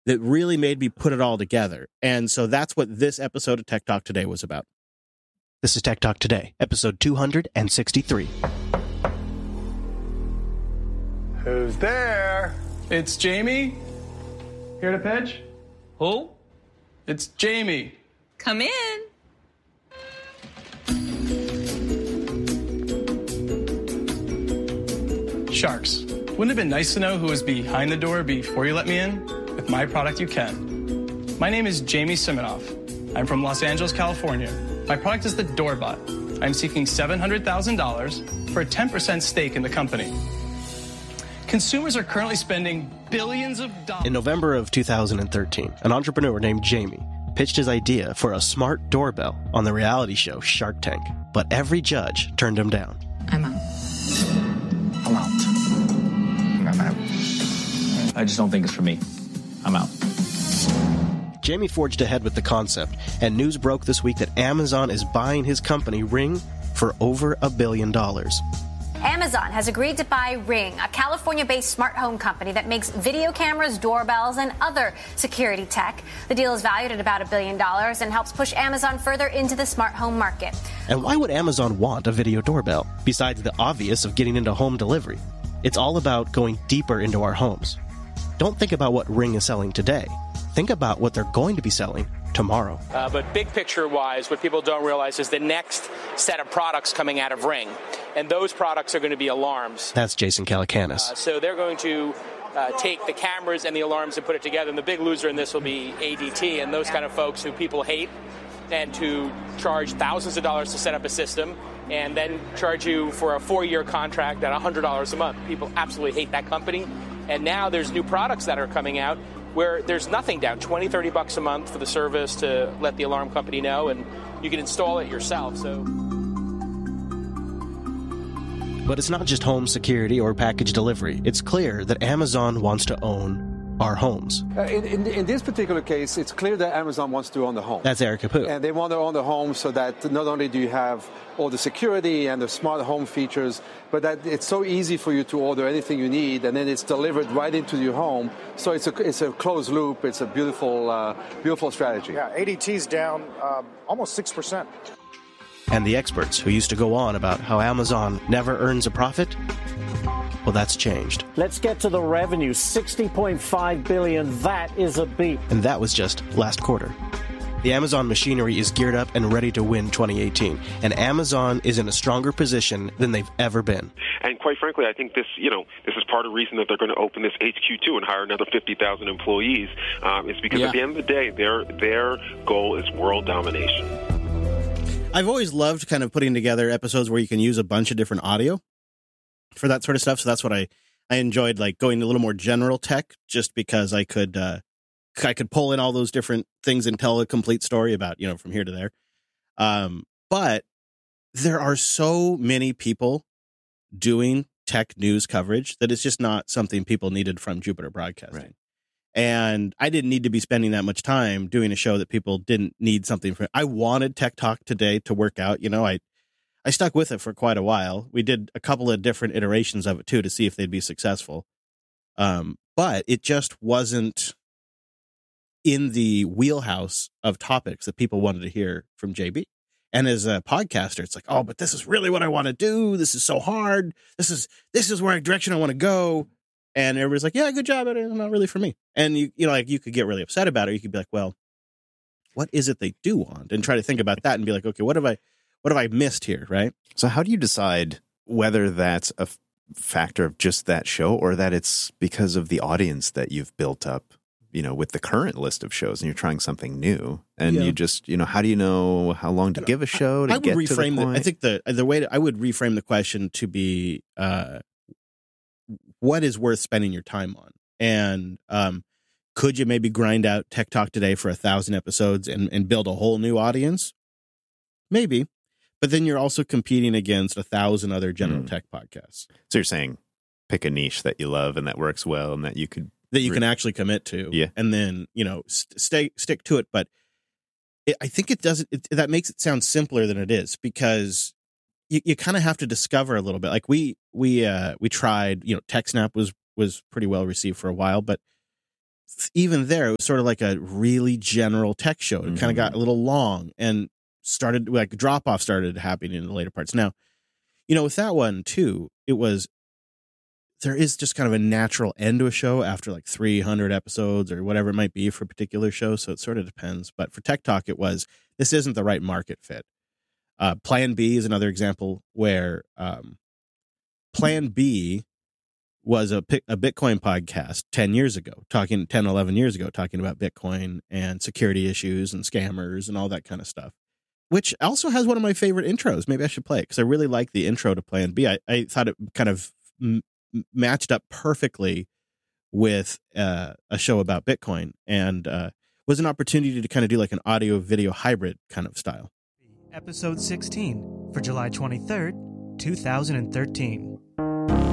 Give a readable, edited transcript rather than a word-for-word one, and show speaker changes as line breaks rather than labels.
that really made me put it all together. And so that's what this episode of Tech Talk Today was about.
This is Tech Talk Today, episode 263.
Who's there? It's Jamie. Here to pitch?
Who?
It's Jamie.
Come in.
Sharks. Wouldn't it have been nice to know who was behind the door before you let me in? With my product, you can. My name is Jamie Siminoff. I'm from Los Angeles, California. My product is the Doorbot. I'm seeking $700,000 for a 10% stake in the company. Consumers are currently spending billions of dollars.
In November of 2013, an entrepreneur named Jamie pitched his idea for a smart doorbell on the reality show Shark Tank. But every judge turned him down.
I'm out.
I'm out. I'm out. I just don't think it's for me. I'm out.
Jamie forged ahead with the concept, and news broke this week that Amazon is buying his company, Ring, for over $1 billion.
Amazon has agreed to buy Ring, a California-based smart home company that makes video cameras, doorbells, and other security tech. The deal is valued at about $1 billion and helps push Amazon further into the smart home market.
And why would Amazon want a video doorbell, besides the obvious of getting into home delivery? It's all about going deeper into our homes. Don't think about what Ring is selling today. Think about what they're going to be selling tomorrow.
But big picture-wise, what people don't realize is the next set of products coming out of Ring. And those products are going to be alarms.
That's Jason Calacanis.
So they're going to take the cameras and the alarms and put it together. And the big loser in this will be ADT and those kind of folks who people hate, and to charge thousands of dollars to set up a system and then charge you for a 4-year contract at $100 a month. People absolutely hate that company. And now there's new products that are coming out where there's nothing down, $20-30 a month for the service to let the alarm company know, and you can install it yourself. So,
but it's not just home security or package delivery. It's clear that Amazon wants to own our homes.
In this particular case, it's clear that Amazon wants to own the home.
That's Eric Capu.
And they want to own the home so that not only do you have all the security and the smart home features, but that it's so easy for you to order anything you need, and then it's delivered right into your home. So it's a closed loop. It's a beautiful strategy.
Yeah, ADT's down almost 6%.
And the experts who used to go on about how Amazon never earns a profit, well, that's changed.
Let's get to the revenue. $60.5 billion. That is a beat.
And that was just last quarter. The Amazon machinery is geared up and ready to win 2018. And Amazon is in a stronger position than they've ever been.
And quite frankly, I think this is part of the reason that they're going to open this HQ2 and hire another 50,000 employees. Is because at the end of the day, their goal is world domination.
I've always loved kind of putting together episodes where you can use a bunch of different audio for that sort of stuff. So that's what I enjoyed, like going a little more general tech, just because I could pull in all those different things and tell a complete story about, from here to there. But there are so many people doing tech news coverage that it's just not something people needed from Jupiter Broadcasting. Right. And I didn't need to be spending that much time doing a show that people didn't need something for. I wanted Tech Talk Today to work out. I stuck with it for quite a while. We did a couple of different iterations of it too to see if they'd be successful. But it just wasn't in the wheelhouse of topics that people wanted to hear from JB. And as a podcaster, it's like, oh, but this is really what I want to do. This is so hard. This is where direction I want to go. And everybody's like, yeah, good job. But it's not really for me. And you could get really upset about it. You could be like, well, what is it they do want? And try to think about that and be like, okay, what have I missed here? Right.
So how do you decide whether that's a factor of just that show or that it's because of the audience that you've built up, with the current list of shows, and you're trying something new, and you just, how do you know how long to give a show to get to the point?
I think the way I would reframe the question to be, what is worth spending your time on? And could you maybe grind out Tech Talk Today for 1,000 episodes and build a whole new audience? Maybe. But then you're also competing against 1,000 other general tech podcasts.
So you're saying pick a niche that you love and that works well and that you can
actually commit to.
Yeah.
And then, stick to it. But I think that makes it sound simpler than it is, because you kind of have to discover a little bit. Like we tried, TechSnap was pretty well received for a while, but even there, it was sort of like a really general tech show. It kind of got a little long and started like drop off started happening in the later parts. Now, with that one too, there is just kind of a natural end to a show after like 300 episodes or whatever it might be for a particular show. So it sort of depends. But for Tech Talk, this isn't the right market fit. Plan B is another example where Plan B was a Bitcoin podcast 11 years ago, talking about Bitcoin and security issues and scammers and all that kind of stuff, which also has one of my favorite intros. Maybe I should play it because I really like the intro to Plan B. I thought it kind of matched up perfectly with a show about Bitcoin and was an opportunity to kind of do like an audio video hybrid kind of style.
Episode 16 for July 23rd, 2013.